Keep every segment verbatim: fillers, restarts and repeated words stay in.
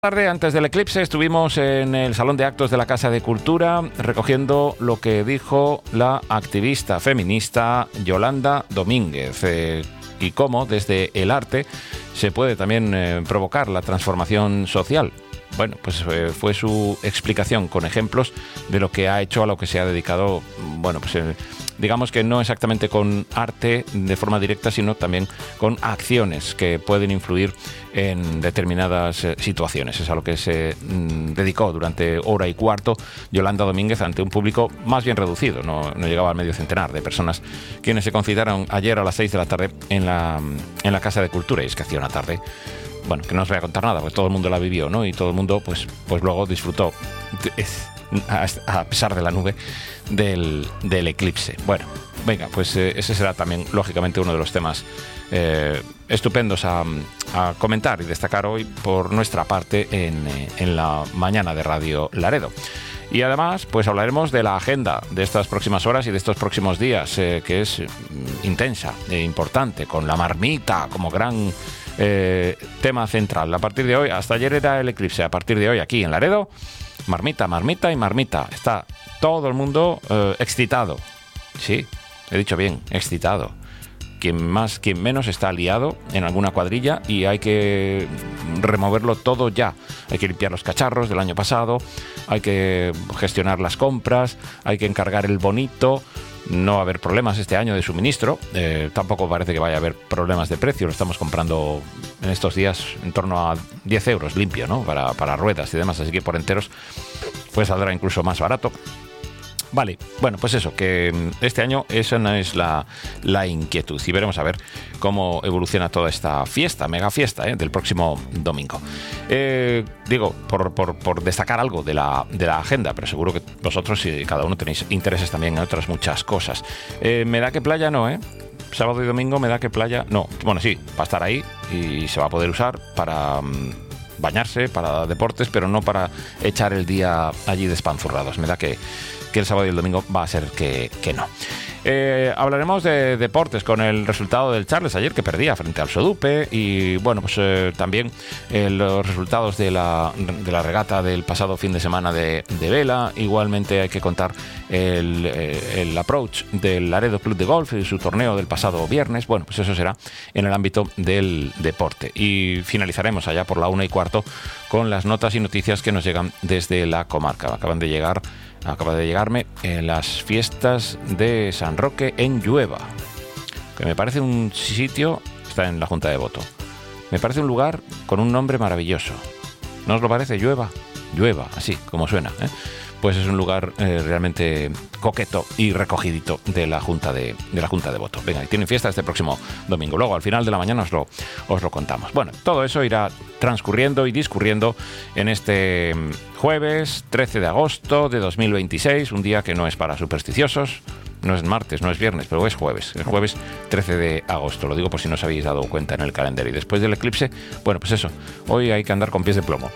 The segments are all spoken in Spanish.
Tarde, antes del eclipse, estuvimos en el Salón de Actos de la Casa de Cultura recogiendo lo que dijo la activista feminista Yolanda Domínguez eh, y cómo desde el arte se puede también eh, provocar la transformación social. Bueno, pues eh, fue su explicación con ejemplos de lo que ha hecho, a lo que se ha dedicado, bueno, pues eh, digamos que no exactamente con arte de forma directa, sino también con acciones que pueden influir en determinadas eh, situaciones. Es a lo que se mm, dedicó durante hora y cuarto Yolanda Domínguez ante un público más bien reducido, no, no llegaba al medio centenar de personas quienes se concitaron ayer a las seis de la tarde en la, en la Casa de Cultura. Y es que hacía una tarde, bueno, que no os voy a contar nada, porque todo el mundo la vivió, ¿no? Y todo el mundo, pues, pues luego disfrutó, a pesar de la nube, del, del eclipse. Bueno, venga, pues eh, ese será también, lógicamente, uno de los temas eh, estupendos a, a comentar y destacar hoy por nuestra parte en, eh, en la mañana de Radio Laredo. Y además, pues hablaremos de la agenda de estas próximas horas y de estos próximos días, eh, que es intensa e importante, con la marmita como gran eh, tema central. A partir de hoy, hasta ayer era el eclipse, a partir de hoy aquí en Laredo, marmita, marmita y marmita. Está todo el mundo eh, excitado. Sí, he dicho bien, excitado. Quien más, quien menos está liado en alguna cuadrilla y hay que removerlo todo ya. Hay que limpiar los cacharros del año pasado, hay que gestionar las compras, hay que encargar el bonito. No va a haber problemas este año de suministro, eh, tampoco parece que vaya a haber problemas de precio. Lo estamos comprando en estos días en torno a diez euros limpio, ¿no? Para, para ruedas y demás, así que por enteros pues saldrá incluso más barato. Vale, bueno, pues eso, que este año esa no es la, la inquietud y veremos a ver cómo evoluciona toda esta fiesta, mega fiesta, ¿eh? Del próximo domingo. Eh, digo, por, por, por destacar algo de la, de la agenda, pero seguro que vosotros y cada uno tenéis intereses también en otras muchas cosas. Eh, me da que playa no, ¿eh? Sábado y domingo me da que playa no. Bueno, sí, va a estar ahí y se va a poder usar para um, bañarse, para deportes, pero no para echar el día allí despanzurrados. Me da que que el sábado y el domingo va a ser que, que no. Eh, hablaremos de deportes con el resultado del Charles ayer, que perdía frente al Sodupe, y bueno, pues eh, también eh, los resultados de la, de la regata del pasado fin de semana de, de vela. Igualmente hay que contar el, eh, el approach del Laredo Club de Golf y su torneo del pasado viernes. Bueno, pues eso será en el ámbito del deporte. Y finalizaremos allá por la una y cuarto con las notas y noticias que nos llegan desde la comarca. Acaban de llegar Acaba de llegarme en las fiestas de San Roque en Llueva, que me parece un sitio, está en la Junta de Voto, me parece un lugar con un nombre maravilloso. ¿No os lo parece? Llueva, Llueva, así como suena, ¿eh? Pues es un lugar eh, realmente coqueto y recogidito de la Junta de, de la Junta de Voto. Venga, y tienen fiesta este próximo domingo. Luego, al final de la mañana, os lo, os lo contamos. Bueno, todo eso irá transcurriendo y discurriendo en este jueves trece de agosto de dos mil veintiséis, un día que no es para supersticiosos. No es martes, no es viernes, pero es jueves. El jueves trece de agosto. Lo digo por si no os habéis dado cuenta en el calendario. Y después del eclipse, bueno, pues eso. Hoy hay que andar con pies de plomo.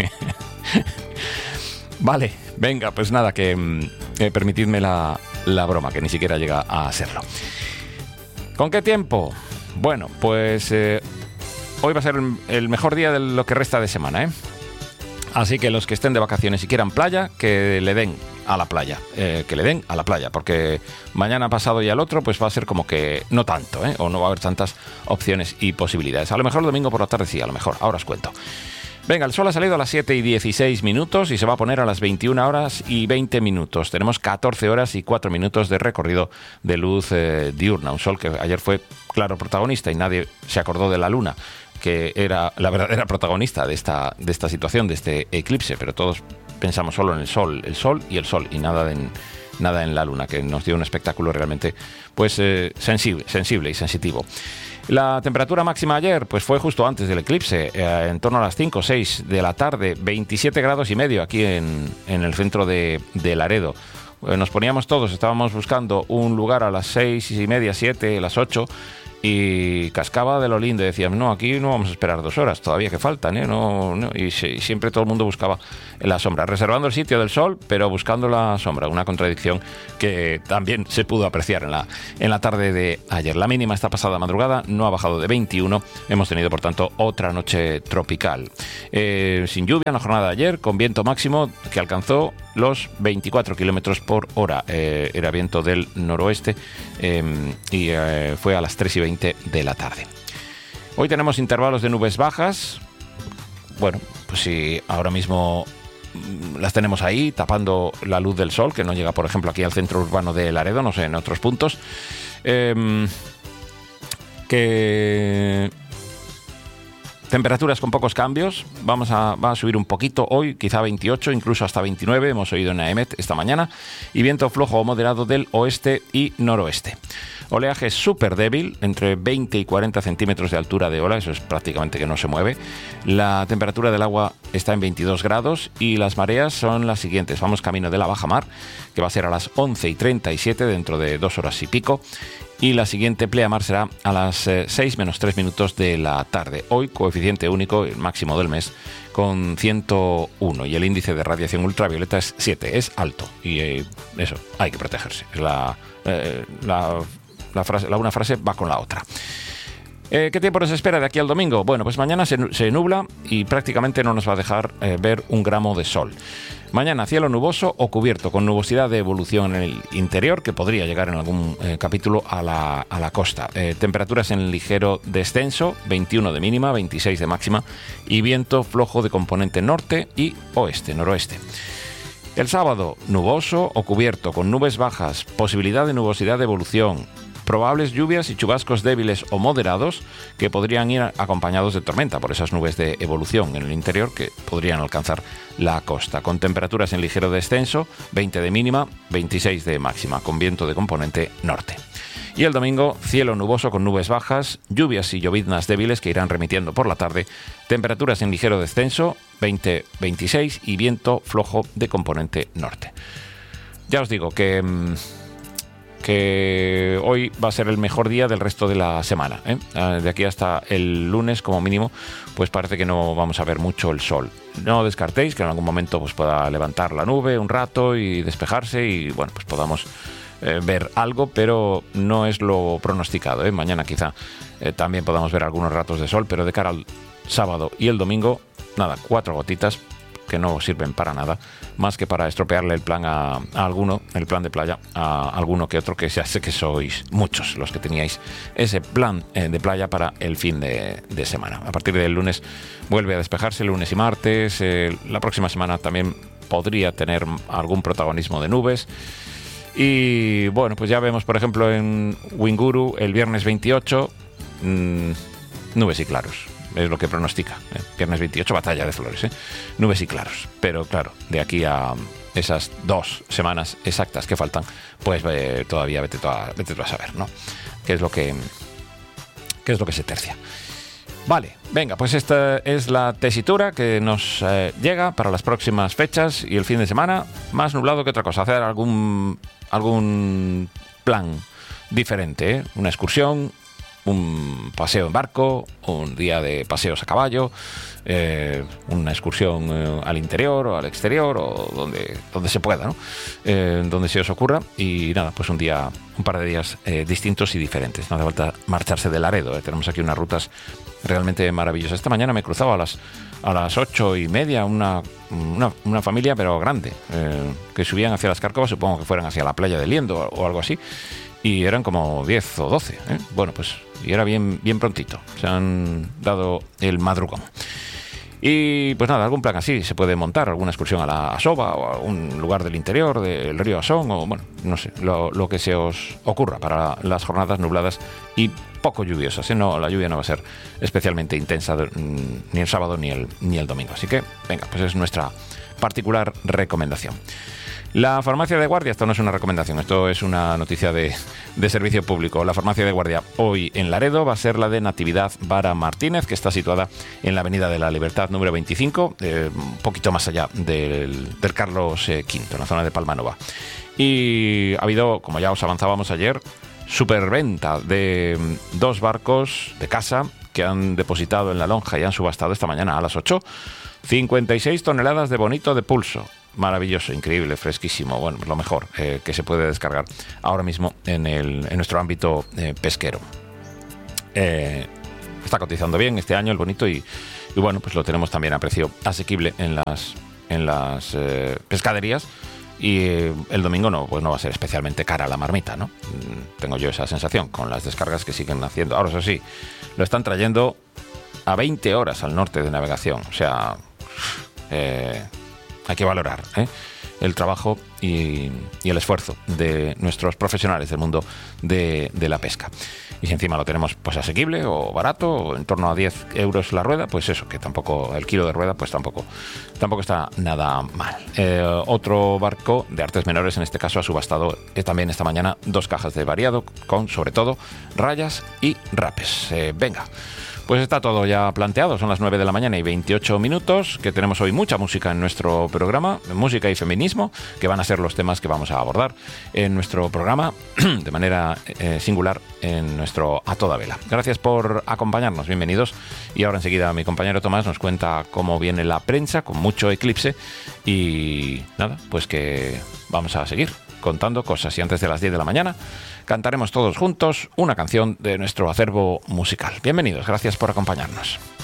Vale, venga, pues nada, que eh, permitidme la, la broma, que ni siquiera llega a serlo. ¿Con qué tiempo? Bueno, pues eh, hoy va a ser el mejor día de lo que resta de semana, ¿eh? Así que los que estén de vacaciones y quieran playa, que le den a la playa, eh, que le den a la playa, porque mañana, pasado y al otro, pues va a ser como que no tanto, ¿eh? O no va a haber tantas opciones y posibilidades. A lo mejor el domingo por la tarde sí, a lo mejor, ahora os cuento. Venga, el sol ha salido a las siete y dieciséis minutos y se va a poner a las veintiuna horas y veinte minutos. Tenemos catorce horas y cuatro minutos de recorrido de luz eh, diurna. Un sol que ayer fue claro protagonista y nadie se acordó de la luna, que era la verdadera protagonista de esta, de esta situación, de este eclipse, pero todos pensamos solo en el sol, el sol y el sol y nada en, nada en la luna, que nos dio un espectáculo realmente pues eh, sensible, sensible y sensitivo. La temperatura máxima ayer pues fue justo antes del eclipse, eh, en torno a las cinco o seis de la tarde, veintisiete grados y medio aquí en, en el centro de, de Laredo. Eh, nos poníamos todos, estábamos buscando un lugar a las seis y media, siete, las ocho, y cascaba de lo lindo. Decíamos, no, aquí no vamos a esperar dos horas, todavía que faltan, ¿eh? No, no. Y, se, y siempre todo el mundo buscaba la sombra, reservando el sitio del sol, pero buscando la sombra. Una contradicción que también se pudo apreciar en la, en la tarde de ayer. La mínima esta pasada madrugada no ha bajado de veintiuno. Hemos tenido, por tanto, otra noche tropical. Eh, sin lluvia en la jornada de ayer, con viento máximo que alcanzó los veinticuatro kilómetros por hora. Eh, era viento del noroeste eh, y eh, fue a las tres y veinte de la tarde. Hoy tenemos intervalos de nubes bajas. Bueno, pues si ahora mismo las tenemos ahí tapando la luz del sol, que no llega, por ejemplo, aquí al centro urbano de Laredo, no sé, en otros puntos. Eh, que temperaturas con pocos cambios. Vamos a, va a subir un poquito hoy, quizá veintiocho, incluso hasta veintinueve, hemos oído en AEMET esta mañana, y viento flojo o moderado del oeste y noroeste. Oleaje súper débil, entre veinte y cuarenta centímetros de altura de ola, eso es prácticamente que no se mueve. La temperatura del agua está en veintidós grados y las mareas son las siguientes. Vamos camino de la bajamar, que va a ser a las once y treinta y siete, dentro de dos horas y pico. Y la siguiente pleamar será a las eh, seis menos tres minutos de la tarde. Hoy, coeficiente único, el máximo del mes, con ciento uno. Y el índice de radiación ultravioleta es siete. Es alto. Y eh, eso, hay que protegerse. Es la, eh, la, la, frase, la una frase va con la otra. Eh, ¿Qué tiempo nos espera de aquí al domingo? Bueno, pues mañana se, se nubla y prácticamente no nos va a dejar eh, ver un gramo de sol. Mañana cielo nuboso o cubierto, con nubosidad de evolución en el interior, que podría llegar en algún eh, capítulo a la, a la costa. Eh, temperaturas en ligero descenso, veintiuno de mínima, veintiséis de máxima, y viento flojo de componente norte y oeste, noroeste. El sábado, nuboso o cubierto, con nubes bajas, posibilidad de nubosidad de evolución, probables lluvias y chubascos débiles o moderados que podrían ir acompañados de tormenta por esas nubes de evolución en el interior que podrían alcanzar la costa, con temperaturas en ligero descenso, veinte de mínima, veintiséis de máxima, con viento de componente norte. Y el domingo, cielo nuboso con nubes bajas, lluvias y lloviznas débiles que irán remitiendo por la tarde, temperaturas en ligero descenso, veinte a veintiséis, y viento flojo de componente norte. Ya os digo que... Mmm, que hoy va a ser el mejor día del resto de la semana, ¿eh? De aquí hasta el lunes, como mínimo, pues parece que no vamos a ver mucho el sol. No descartéis que en algún momento pues pueda levantar la nube un rato y despejarse y bueno, pues podamos eh, ver algo, pero no es lo pronosticado, ¿eh? Mañana quizá eh, también podamos ver algunos ratos de sol, pero de cara al sábado y el domingo, nada, cuatro gotitas que no sirven para nada, más que para estropearle el plan a, a alguno, el plan de playa, a alguno que otro, que ya sé que sois muchos los que teníais ese plan eh, de playa para el fin de, de semana. A partir del lunes vuelve a despejarse, lunes y martes. Eh, la próxima semana también podría tener algún protagonismo de nubes. Y bueno, pues ya vemos, por ejemplo, en Winguru el viernes veintiocho, mmm, nubes y claros. Es lo que pronostica. ¿eh? Viernes veintiocho, batalla de flores. ¿eh? Nubes y claros. Pero claro, de aquí a esas dos semanas exactas que faltan, pues eh, todavía vete tú, a, vete tú a saber, ¿no? ¿Qué es lo que, qué es lo que se tercia? Vale, venga, pues esta es la tesitura que nos eh, llega para las próximas fechas y el fin de semana. Más nublado que otra cosa. Hacer algún, algún plan diferente. ¿eh? Una excursión, un paseo en barco, un día de paseos a caballo, eh, una excursión eh, al interior o al exterior o donde, donde se pueda, ¿no? Eh, donde se os ocurra, y nada, pues un día, un par de días eh, distintos y diferentes. No hace falta marcharse de Laredo, ¿eh? Tenemos aquí unas rutas realmente maravillosas. Esta mañana me cruzaba a las a las ocho y media una, una, una familia, pero grande, eh, que subían hacia las Cárcovas, supongo que fueran hacia la playa de Liendo o, o algo así. Y eran como diez o doce, ¿eh? Bueno, pues y era bien, bien prontito. Se han dado el madrugón. Y pues nada, algún plan así se puede montar, alguna excursión a la Asova o a algún lugar del interior del río Asón, o bueno, no sé, lo, lo que se os ocurra para las jornadas nubladas y poco lluviosas, ¿eh? No, la lluvia no va a ser especialmente intensa ni el sábado ni el, ni el domingo. Así que, venga, pues es nuestra particular recomendación. La farmacia de guardia, esto no es una recomendación, esto es una noticia de, de servicio público. La farmacia de guardia hoy en Laredo va a ser la de Natividad Vara Martínez, que está situada en la Avenida de la Libertad número veinticinco, eh, un poquito más allá del, del Carlos quinto, en la zona de Palmanova. Y ha habido, como ya os avanzábamos ayer, superventa de dos barcos de casa que han depositado en la lonja y han subastado esta mañana a las ocho. cincuenta y seis toneladas de bonito de pulso. Maravilloso, increíble, fresquísimo. Bueno, lo mejor eh, que se puede descargar ahora mismo en, el, en nuestro ámbito eh, pesquero. Eh, está cotizando bien este año el bonito y, y bueno, pues lo tenemos también a precio asequible en las, en las eh, pescaderías. Y eh, el domingo no, pues no va a ser especialmente cara la marmita, ¿no? Mm, tengo yo esa sensación con las descargas que siguen haciendo. Ahora, eso sí, lo están trayendo a veinte horas al norte de navegación. O sea, eh, hay que valorar ¿eh? el trabajo y, y el esfuerzo de nuestros profesionales del mundo de, de la pesca. Y si encima lo tenemos pues asequible o barato, o en torno a diez euros la rueda, pues eso, que tampoco, el kilo de rueda, pues tampoco, tampoco está nada mal. Eh, otro barco de artes menores, en este caso, ha subastado eh, también esta mañana dos cajas de variado, con sobre todo rayas y rapes. Eh, venga. Pues está todo ya planteado, son las nueve de la mañana y veintiocho minutos, que tenemos hoy mucha música en nuestro programa, música y feminismo, que van a ser los temas que vamos a abordar en nuestro programa de manera eh, singular en nuestro A Toda Vela. Gracias por acompañarnos, bienvenidos. Y ahora enseguida mi compañero Tomás nos cuenta cómo viene la prensa, con mucho eclipse, y nada, pues que vamos a seguir contando cosas. Y antes de las diez de la mañana cantaremos todos juntos una canción de nuestro acervo musical. Bienvenidos, gracias por acompañarnos.